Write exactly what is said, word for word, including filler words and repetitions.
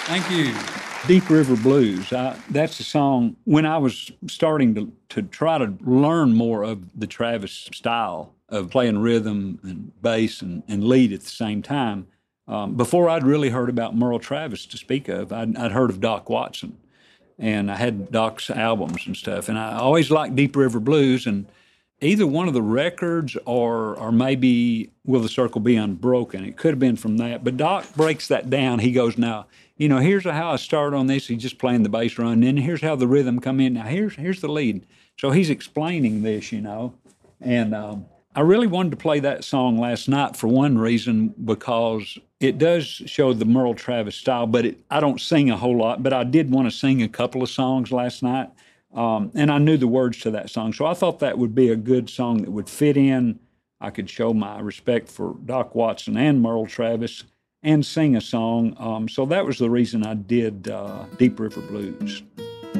Thank you. Deep River Blues. I, that's a song when I was starting to, to try to learn more of the Travis style of playing rhythm and bass and, and lead at the same time. Um, before I'd really heard about Merle Travis to speak of, I'd, I'd heard of Doc Watson, and I had Doc's albums and stuff. And I always liked Deep River Blues, and either one of the records or or maybe Will the Circle Be Unbroken. It could have been from that. But Doc breaks that down. He goes, now, you know, here's how I started on this. He's just playing the bass run. Then here's how the rhythm come in. Now here's here's the lead. So he's explaining this, you know. And um, I really wanted to play that song last night for one reason, because it does show the Merle Travis style, but it, I don't sing a whole lot. But I did want to sing a couple of songs last night. Um, and I knew the words to that song. So I thought that would be a good song that would fit in. I could show my respect for Doc Watson and Merle Travis and sing a song. Um, so that was the reason I did uh, Deep River Blues.